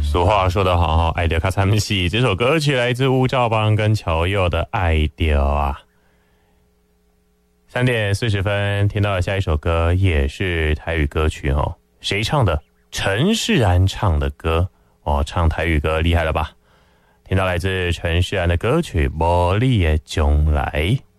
俗话说得好，爱丢卡参戏。这首歌曲来自吴兆邦跟乔佑的《爱丢》啊。3点40分，听到的下一首歌也是台语歌曲哦，谁唱的？陈势安唱的歌哦，唱台语歌厉害了吧？听到来自陈势安的歌曲《无你的将来》。